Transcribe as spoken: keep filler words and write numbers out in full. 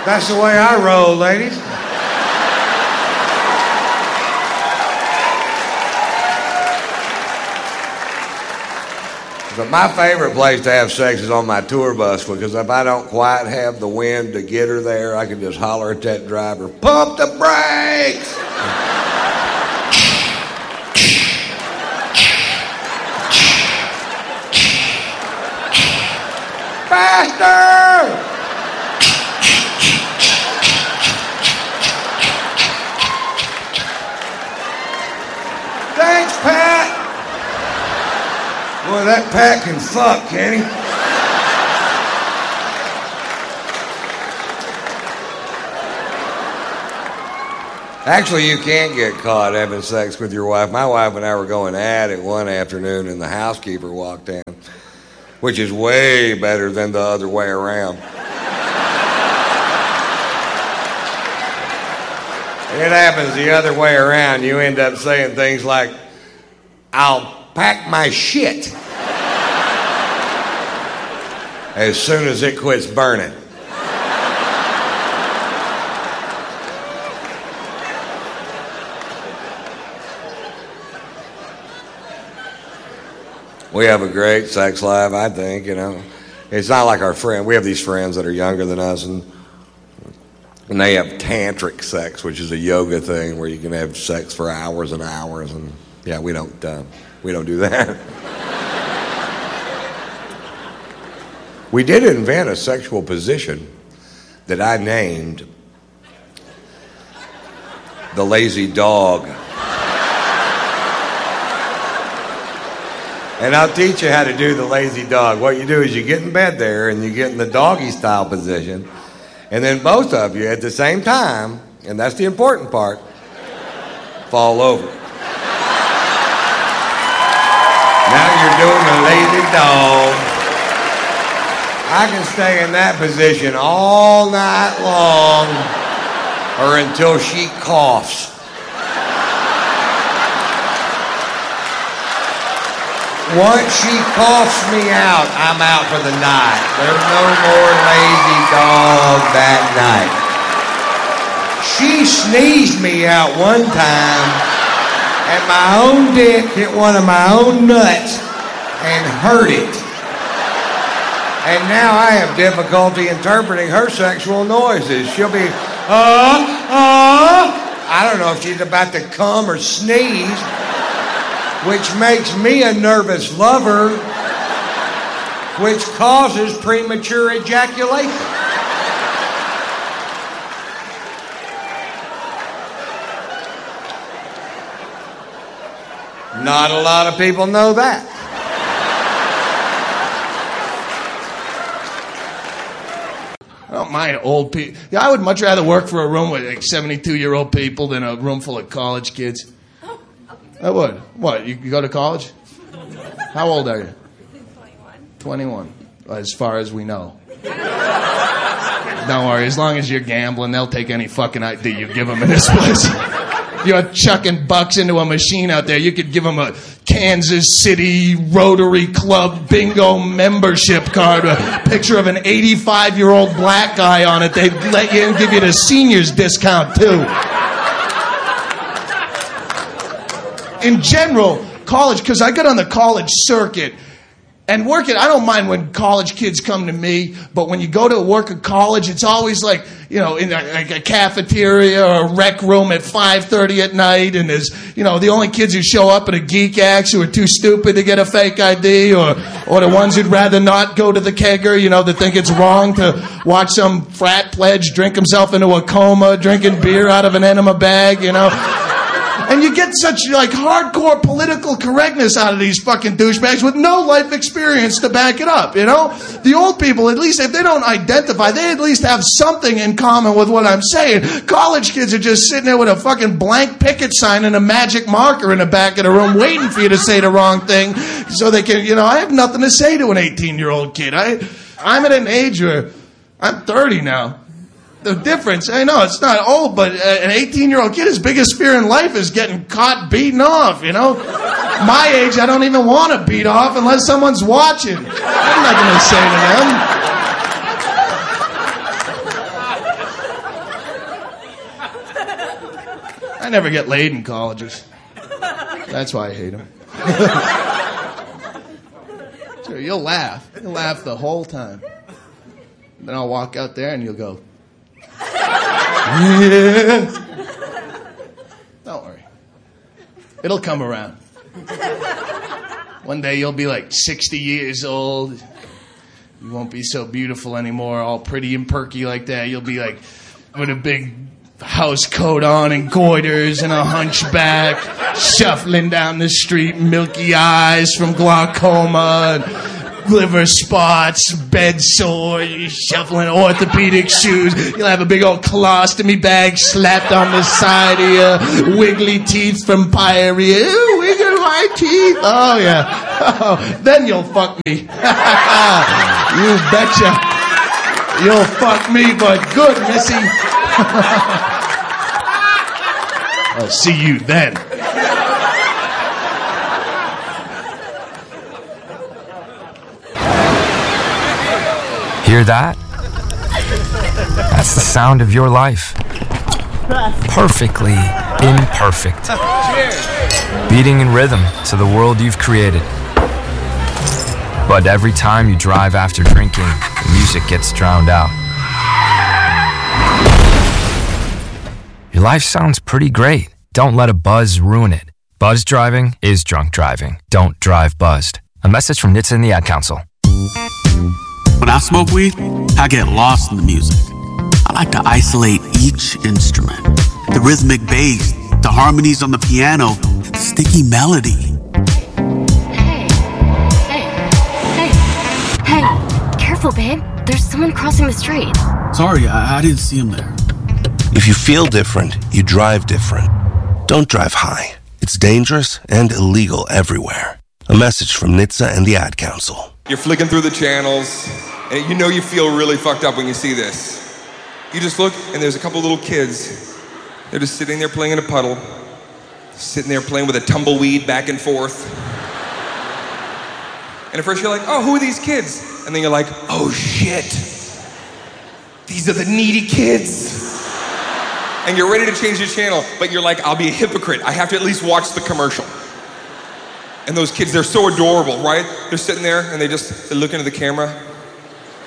That's the way I roll, ladies. But my favorite place to have sex is on my tour bus, because if I don't quite have the wind to get her there, I can just holler at that driver, pump the brakes! Faster! Thanks, Pat! Boy, that Pat can fuck, can he? Actually, you can't get caught having sex with your wife. My wife and I were going at it one afternoon, and the housekeeper walked in, which is way better than the other way around. It happens the other way around. You end up saying things like, I'll pack my shit as soon as it quits burning. We have a great sex life, I think, you know. It's not like our friend. We have these friends that are younger than us, and and they have tantric sex, which is a yoga thing where you can have sex for hours and hours, and yeah, we don't uh, we don't do that. We did invent a sexual position that I named the lazy dog. And I'll teach you how to do the lazy dog. What you do is you get in bed there and you get in the doggy style position, and then both of you at the same time, and that's the important part, fall over. Now you're doing the lazy dog. I can stay in that position all night long or until she coughs. Once she coughs me out, I'm out for the night. There's no more lazy dog that night. She sneezed me out one time, and my own dick hit one of my own nuts and hurt it. And now I have difficulty interpreting her sexual noises. She'll be, uh, uh, I don't know if she's about to come or sneeze, which makes me a nervous lover, which causes premature ejaculation. Not a lot of people know that. I don't mind old people. Yeah, I would much rather work for a room with like seventy-two-year-old people than a room full of college kids. I would. What, you, you go to college? How old are you? twenty-one. twenty-one, as far as we know. Don't worry, as long as you're gambling, they'll take any fucking I D you give them in this place. You're chucking bucks into a machine out there. You could give them a Kansas City Rotary Club bingo membership card, a picture of an eighty-five-year-old black guy on it. They'd let you in, give you the seniors discount, too. In general, college, because I got on the college circuit, and working, I don't mind when college kids come to me, but when you go to work at college, it's always like, you know, in a, like a cafeteria or a rec room at five thirty at night, and there's, you know, the only kids who show up at a geek acts who are too stupid to get a fake I D, or, or the ones who'd rather not go to the kegger, you know, that think it's wrong to watch some frat pledge drink himself into a coma, drinking beer out of an enema bag, you know. And you get such, like, hardcore political correctness out of these fucking douchebags with no life experience to back it up, you know? The old people, at least, if they don't identify, they at least have something in common with what I'm saying. College kids are just sitting there with a fucking blank picket sign and a magic marker in the back of the room waiting for you to say the wrong thing so they can, you know, I have nothing to say to an eighteen-year-old kid. I, I'm at an age where I'm thirty now. The difference, I know it's not old, but an eighteen-year-old kid, his biggest fear in life is getting caught beating off, you know? My age, I don't even want to beat off unless someone's watching. I'm not going to say to them. I never get laid in colleges. That's why I hate them. Sure, you'll laugh. You'll laugh the whole time. Then I'll walk out there and you'll go, yeah. Don't worry. It'll come around. One day you'll be like sixty years old. You won't be so beautiful anymore, all pretty and perky like that. You'll be like with a big house coat on and goiters and a hunchback, shuffling down the street, milky eyes from glaucoma, and liver spots, bed sore, shuffling orthopedic shoes. You'll have a big old colostomy bag slapped on the side of you, wiggly teeth from pyorrhea. Ooh, wiggle my teeth. Oh, yeah. Oh, then you'll fuck me. You betcha. You'll fuck me, but good, missy. I'll see you then. Hear that? That's the sound of your life. Perfectly imperfect. Beating in rhythm to the world you've created. But every time you drive after drinking, the music gets drowned out. Your life sounds pretty great. Don't let a buzz ruin it. Buzz driving is drunk driving. Don't drive buzzed. A message from N H T S A and the Ad Council. When I smoke weed, I get lost in the music. I like to isolate each instrument. The rhythmic bass, the harmonies on the piano, the sticky melody. Hey, hey, hey, hey, careful, babe. There's someone crossing the street. Sorry, I, I didn't see him there. If you feel different, you drive different. Don't drive high. It's dangerous and illegal everywhere. A message from N H T S A and the Ad Council. You're flicking through the channels, and you know you feel really fucked up when you see this. You just look, and there's a couple little kids. They're just sitting there playing in a puddle, sitting there playing with a tumbleweed back and forth. And at first you're like, oh, who are these kids? And then you're like, oh shit, these are the needy kids. And you're ready to change the channel, but you're like, I'll be a hypocrite. I have to at least watch the commercial. And those kids, they're so adorable, right? They're sitting there and they just they look into the camera